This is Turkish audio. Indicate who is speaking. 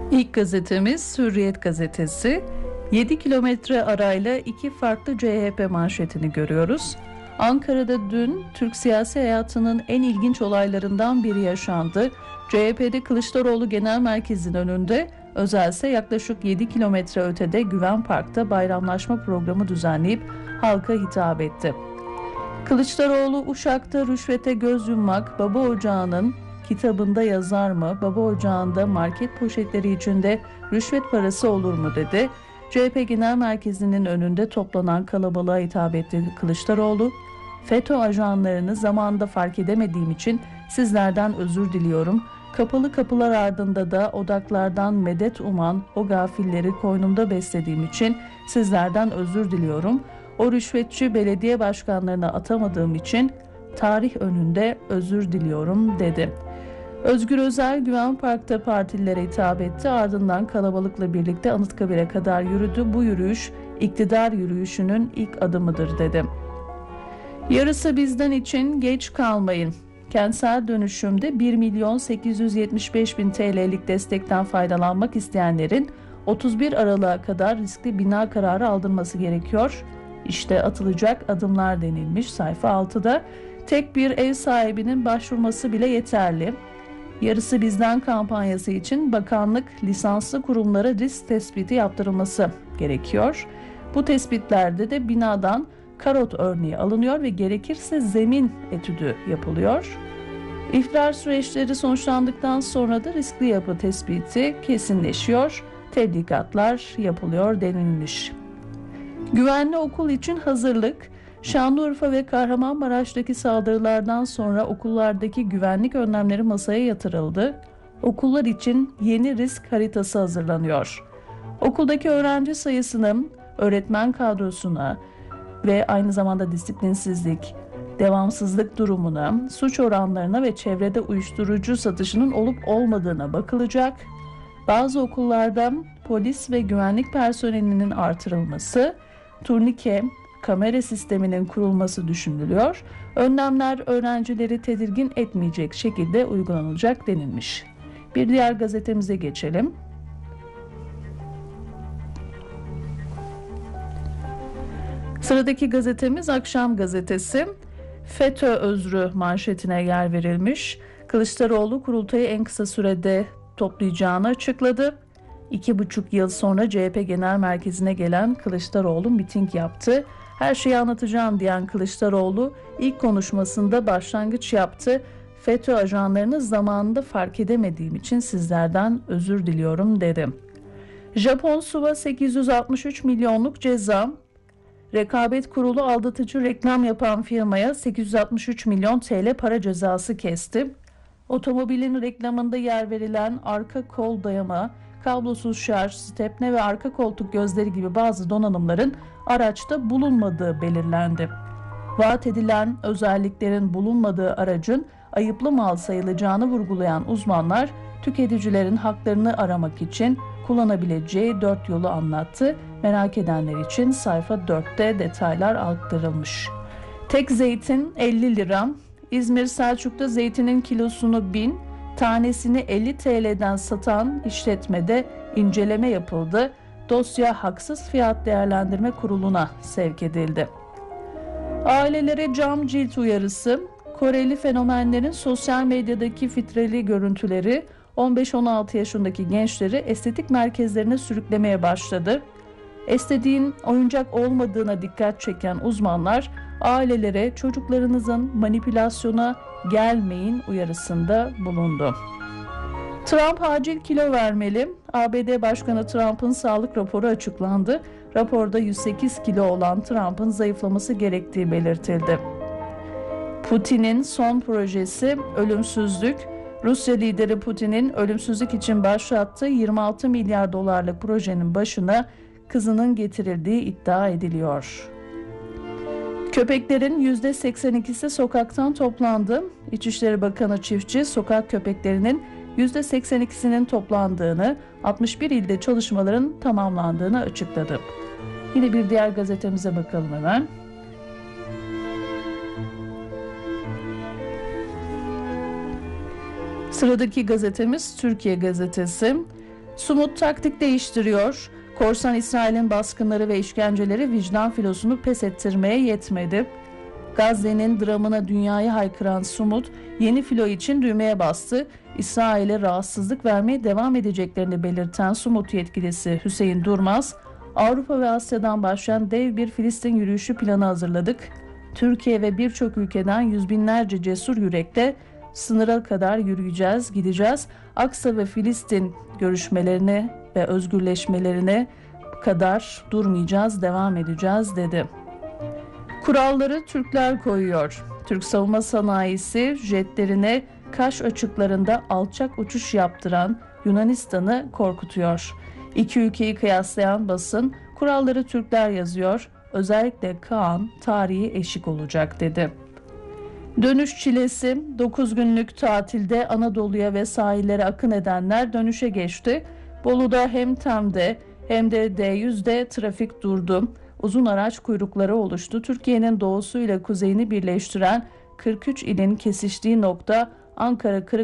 Speaker 1: İlk gazetemiz Hürriyet gazetesi. 7 kilometre arayla iki farklı CHP manşetini görüyoruz. Ankara'da dün Türk siyasi hayatının en ilginç olaylarından biri yaşandı. CHP'de Kılıçdaroğlu Genel Merkezi'nin önünde, özelse yaklaşık 7 kilometre ötede Güven Park'ta bayramlaşma programı düzenleyip halka hitap etti. Kılıçdaroğlu Uşak'ta rüşvete göz yummak baba ocağının kitabında yazar mı? Baba ocağında market poşetleri içinde rüşvet parası olur mu dedi. CHP Genel Merkezi'nin önünde toplanan kalabalığa hitap etti Kılıçdaroğlu. FETÖ ajanlarını zamanında fark edemediğim için sizlerden özür diliyorum. Kapalı kapılar ardında da odaklardan medet uman o gafilleri koynumda beslediğim için sizlerden özür diliyorum. O rüşvetçi belediye başkanlarına atamadığım için tarih önünde özür diliyorum dedi. Özgür Özel Güven Park'ta partililere hitap etti. Ardından kalabalıkla birlikte Anıtkabir'e kadar yürüdü. Bu yürüyüş iktidar yürüyüşünün ilk adımıdır dedi. Yarısı bizden için geç kalmayın. Kentsel dönüşümde 1.875.000 TL'lik destekten faydalanmak isteyenlerin 31 Aralık'a kadar riskli bina kararı aldırması gerekiyor. İşte atılacak adımlar denilmiş sayfa 6'da. Tek bir ev sahibinin başvurması bile yeterli. Yarısı bizden kampanyası için bakanlık lisanslı kurumlara risk tespiti yaptırılması gerekiyor. Bu tespitlerde de binadan karot örneği alınıyor ve gerekirse zemin etüdü yapılıyor. İhbar süreçleri sonuçlandıktan sonra da riskli yapı tespiti kesinleşiyor. Tebligatlar yapılıyor denilmiş. Güvenli okul için hazırlık. Şanlıurfa ve Kahramanmaraş'taki saldırılardan sonra okullardaki güvenlik önlemleri masaya yatırıldı. Okullar için yeni risk haritası hazırlanıyor. Okuldaki öğrenci sayısının, öğretmen kadrosuna ve aynı zamanda disiplinsizlik, devamsızlık durumuna, suç oranlarına ve çevrede uyuşturucu satışının olup olmadığına bakılacak. Bazı okullarda polis ve güvenlik personelinin artırılması, turnike, kamera sisteminin kurulması düşünülüyor. Önlemler öğrencileri tedirgin etmeyecek şekilde uygulanacak denilmiş. Bir diğer gazetemize geçelim. Sıradaki gazetemiz Akşam Gazetesi. FETÖ özrü manşetine yer verilmiş. Kılıçdaroğlu kurultayı en kısa sürede toplayacağını açıkladı. 2,5 yıl sonra CHP Genel Merkezi'ne gelen Kılıçdaroğlu miting yaptı. Her şeyi anlatacağım diyen Kılıçdaroğlu ilk konuşmasında başlangıç yaptı. FETÖ ajanlarını zamanında fark edemediğim için sizlerden özür diliyorum dedi. Japon Suva 863 milyonluk ceza. Rekabet Kurulu aldatıcı reklam yapan firmaya 863 milyon TL para cezası kesti. Otomobilin reklamında yer verilen arka kol dayama, kablosuz şarj, stepne ve arka koltuk gözleri gibi bazı donanımların araçta bulunmadığı belirlendi. Vaat edilen özelliklerin bulunmadığı aracın ayıplı mal sayılacağını vurgulayan uzmanlar, tüketicilerin haklarını aramak için kullanabileceği 4 yolu anlattı. Merak edenler için sayfa 4'te detaylar aktarılmış. Tek zeytin 50 lira. İzmir Selçuk'ta zeytinin kilosunu 1000, tanesini 50 TL'den satan işletmede inceleme yapıldı. Dosya Haksız Fiyat Değerlendirme Kurulu'na sevk edildi. Ailelere cam cilt uyarısı. Koreli fenomenlerin sosyal medyadaki filtreli görüntüleri 15-16 yaşındaki gençleri estetik merkezlerine sürüklemeye başladı. Estetiğin oyuncak olmadığına dikkat çeken uzmanlar ailelere çocuklarınızın manipülasyona gelmeyin uyarısında bulundu. Trump acil kilo vermeli. ABD Başkanı Trump'ın sağlık raporu açıklandı. Raporda 108 kilo olan Trump'ın zayıflaması gerektiği belirtildi. Putin'in son projesi ölümsüzlük. Rusya lideri Putin'in ölümsüzlük için başlattığı 26 milyar dolarlık projenin başına kızının getirildiği iddia ediliyor. Köpeklerin %82'si sokaktan toplandı. İçişleri Bakanı Çiftçi, sokak köpeklerinin %82'sinin toplandığını, 61 ilde çalışmaların tamamlandığını açıkladı. Yine bir diğer gazetemize bakalım hemen. Sıradaki gazetemiz Türkiye Gazetesi. Sumut taktik değiştiriyor. Korsan İsrail'in baskınları ve işkenceleri vicdan filosunu pes ettirmeye yetmedi. Gazze'nin dramına dünyayı haykıran Sumut yeni filo için düğmeye bastı. İsrail'e rahatsızlık vermeye devam edeceklerini belirten Sumut yetkilisi Hüseyin Durmaz, Avrupa ve Asya'dan başlayan dev bir Filistin yürüyüşü planı hazırladık. Türkiye ve birçok ülkeden yüz binlerce cesur yürekle sınıra kadar yürüyeceğiz, gideceğiz. Aksa ve Filistin görüşmelerine ve özgürleşmelerine kadar durmayacağız, devam edeceğiz dedi. Kuralları Türkler koyuyor. Türk savunma sanayisi jetlerine Kaş açıklarında alçak uçuş yaptıran Yunanistan'ı korkutuyor. İki ülkeyi kıyaslayan basın kuralları Türkler yazıyor. Özellikle Kaan tarihi eşik olacak dedi. Dönüş çilesi 9 günlük tatilde Anadolu'ya ve sahillere akın edenler dönüşe geçti. Bolu'da hem TEM'de hem de D100'de trafik durdu. Uzun araç kuyrukları oluştu. Türkiye'nin doğusuyla kuzeyini birleştiren 43 ilin kesiştiği nokta Ankara